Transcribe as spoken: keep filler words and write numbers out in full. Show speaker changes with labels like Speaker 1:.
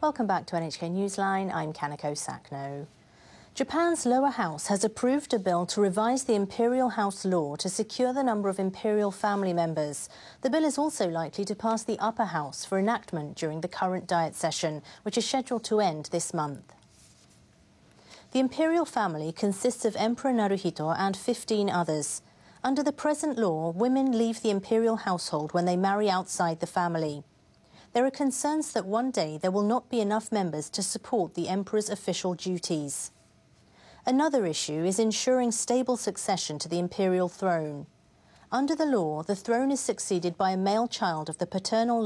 Speaker 1: Welcome back to N H K Newsline. I'm Kanako Sakno. Japan's lower house has approved a bill to revise the Imperial House law to secure the number of imperial family members. The bill is also likely to pass the upper house for enactment during the current Diet session, which is scheduled to end this month. The imperial family consists of Emperor Naruhito and fifteen others. Under the present law, women leave the imperial household when they marry outside the family. There are concerns that one day there will not be enough members to support the emperor's official duties. Another issue is ensuring stable succession to the imperial throne. Under the law, the throne is succeeded by a male child of the paternal